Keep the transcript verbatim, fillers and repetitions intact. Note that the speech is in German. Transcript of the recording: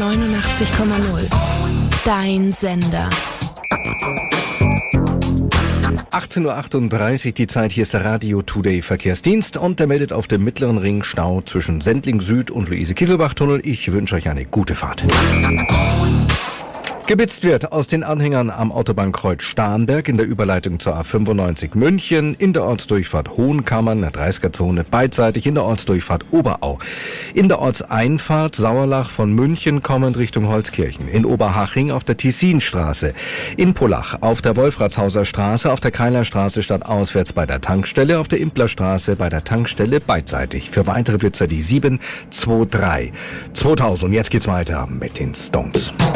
neunundachtzig Komma null. Dein Sender. achtzehn Uhr achtunddreißig die Zeit, hier ist der Radio Today Verkehrsdienst und der meldet auf dem Mittleren Ring Stau zwischen Sendling Süd und Luise-Kieselbach-Tunnel. Ich wünsche euch eine gute Fahrt. Gebitzt wird aus den Anhängern am Autobahnkreuz Starnberg in der Überleitung zur A fünfundneunzig München, in der Ortsdurchfahrt Hohenkammern, der dreißiger-Zone beidseitig, in der Ortsdurchfahrt Oberau. In der Ortseinfahrt Sauerlach von München kommend Richtung Holzkirchen, in Oberhaching auf der Tessinstraße, in Pullach auf der Wolfratshauser Straße, auf der Keilerstraße stadtauswärts bei der Tankstelle, auf der Implerstraße bei der Tankstelle beidseitig. Für weitere Blitzer die sieben zwei drei zweitausend. Jetzt geht's weiter mit den Stones.